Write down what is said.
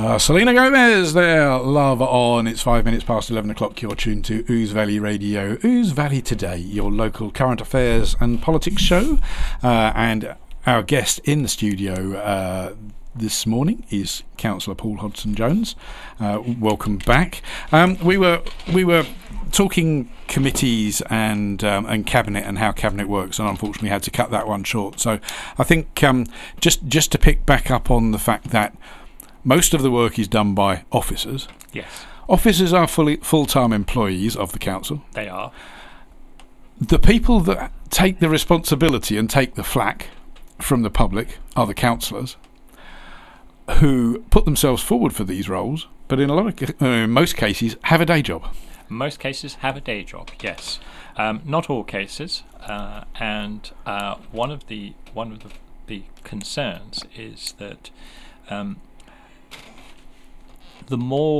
Selena Gomez there, Love On. It's 5 minutes past 11 o'clock. You're tuned to Ouse Valley Radio. Ouse Valley Today, your local current affairs and politics show. And our guest in the studio this morning is Councillor Paul Hodson-Jones. Welcome back. We were talking committees and cabinet and how cabinet works, and unfortunately had to cut that one short. So I think just to pick back up on the fact that most of the work is done by officers. Yes. Officers are full-time employees of the council. They are. The people that take the responsibility and take the flak from the public are the councillors, who put themselves forward for these roles, but in most cases have a day job. Most cases have a day job. Yes. Not all cases, and one of the concerns is that the more